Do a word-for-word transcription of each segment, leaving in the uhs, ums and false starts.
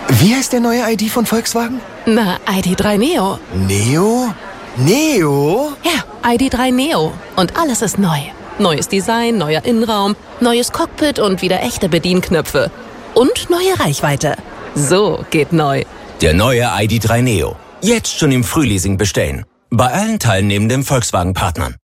Wie heißt der neue I D von Volkswagen? Na, I D drei Neo. Neo? Neo? Ja, I D drei Neo. Und alles ist neu. Neues Design, neuer Innenraum, neues Cockpit und wieder echte Bedienknöpfe. Und neue Reichweite. So geht neu. Der neue I D drei Neo. Jetzt schon im Frühleasing bestellen. Bei allen teilnehmenden Volkswagen-Partnern.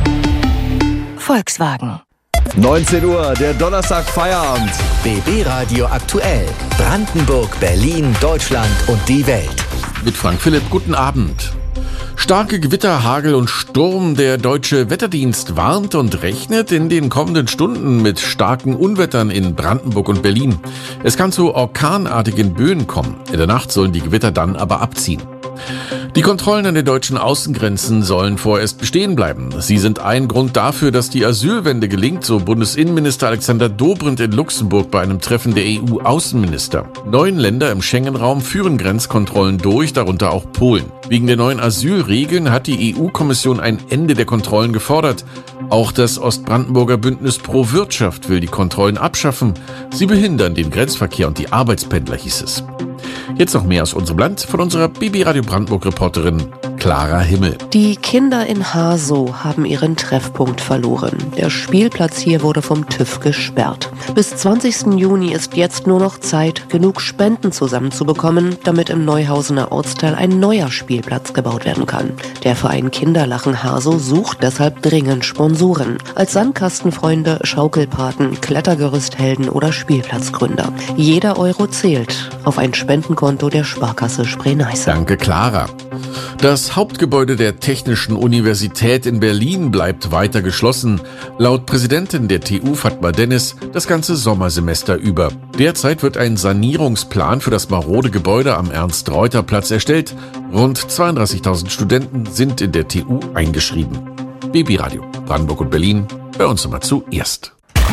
Volkswagen. neunzehn Uhr, der Donnerstag Feierabend. B B Radio aktuell. Brandenburg, Berlin, Deutschland und die Welt. Mit Frank Philipp, guten Abend. Starke Gewitter, Hagel und Sturm. Der Deutsche Wetterdienst warnt und rechnet in den kommenden Stunden mit starken Unwettern in Brandenburg und Berlin. Es kann zu orkanartigen Böen kommen. In der Nacht sollen die Gewitter dann aber abziehen. Die Kontrollen an den deutschen Außengrenzen sollen vorerst bestehen bleiben. Sie sind ein Grund dafür, dass die Asylwende gelingt, so Bundesinnenminister Alexander Dobrindt in Luxemburg bei einem Treffen der E U-Außenminister. Neun Länder im Schengen-Raum führen Grenzkontrollen durch, darunter auch Polen. Wegen der neuen Asylregeln hat die E U-Kommission ein Ende der Kontrollen gefordert. Auch das Ostbrandenburger Bündnis Pro Wirtschaft will die Kontrollen abschaffen. Sie behindern den Grenzverkehr und die Arbeitspendler, hieß es. Jetzt noch mehr aus unserem Land von unserer B B Radio Brandenburg-Reporterin Clara Himmel. Die Kinder in Hasow haben ihren Treffpunkt verloren. Der Spielplatz hier wurde vom TÜV gesperrt. Bis zwanzigsten Juni ist jetzt nur noch Zeit, genug Spenden zusammenzubekommen, damit im Neuhausener Ortsteil ein neuer Spielplatz gebaut werden kann. Der Verein Kinderlachen Hasow sucht deshalb dringend Sponsoren. Als Sandkastenfreunde, Schaukelpaten, Klettergerüsthelden oder Spielplatzgründer. Jeder Euro zählt auf ein Spendenkonto der Sparkasse Spree-Neiße. Danke, Clara. Das Hauptgebäude der Technischen Universität in Berlin bleibt weiter geschlossen. Laut Präsidentin der T U Fatma Dennis das ganze Sommersemester über. Derzeit wird ein Sanierungsplan für das marode Gebäude am Ernst-Reuter-Platz erstellt. Rund zweiunddreißigtausend Studenten sind in der T U eingeschrieben. B B Radio Brandenburg und Berlin, bei uns immer zuerst.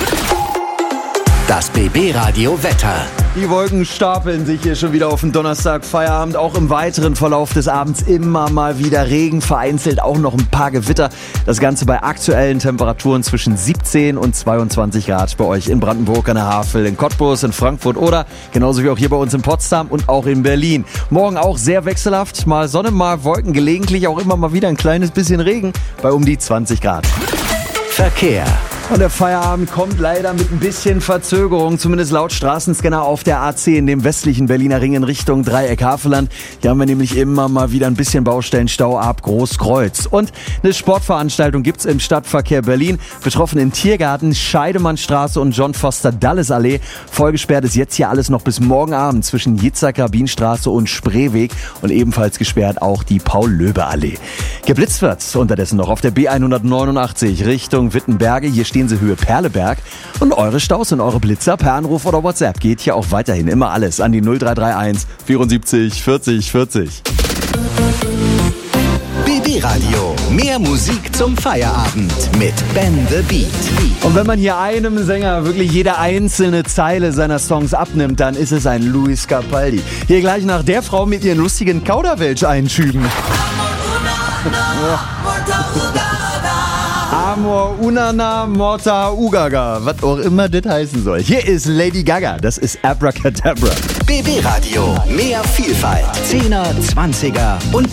Das B B Radio Wetter. Die Wolken stapeln sich hier schon wieder auf den Donnerstag Feierabend. Auch im weiteren Verlauf des Abends immer mal wieder Regen, vereinzelt auch noch ein paar Gewitter. Das Ganze bei aktuellen Temperaturen zwischen siebzehn und zweiundzwanzig Grad bei euch in Brandenburg an der Havel, in Cottbus, in Frankfurt oder genauso wie auch hier bei uns in Potsdam und auch in Berlin. Morgen auch sehr wechselhaft, mal Sonne, mal Wolken, gelegentlich auch immer mal wieder ein kleines bisschen Regen bei um die zwanzig Grad. Verkehr. Und der Feierabend kommt leider mit ein bisschen Verzögerung, zumindest laut Straßenscanner auf der A zehn in dem westlichen Berliner Ring in Richtung Dreieck-Havelland. Hier haben wir nämlich immer mal wieder ein bisschen Baustellenstau ab Großkreuz. Und eine Sportveranstaltung gibt's im Stadtverkehr Berlin. Betroffen in Tiergarten, Scheidemannstraße und John Foster Dulles Allee. Vollgesperrt ist jetzt hier alles noch bis morgen Abend zwischen Jitzak-Rabin-Straße und Spreeweg. Und ebenfalls gesperrt auch die Paul-Löbe-Allee. Geblitzt wird's unterdessen noch auf der B hundertneunundachtzig Richtung Wittenberge. Hier stehen Sie Höhe Perleberg. Und eure Staus und eure Blitzer per Anruf oder WhatsApp geht hier auch weiterhin immer alles an die null drei drei eins vierundsiebzig vierzig vierzig. B B Radio. Mehr Musik zum Feierabend mit Ben the Beat. Und wenn man hier einem Sänger wirklich jede einzelne Zeile seiner Songs abnimmt, dann ist es ein Luis Capaldi. Hier gleich nach der Frau mit ihren lustigen Kauderwelsch-Einschüben. Amor, Unana, Morta, Ugaga, was auch immer das heißen soll. Hier ist Lady Gaga, das ist Abracadabra. B B Radio, mehr Vielfalt, Zehner, Zwanziger und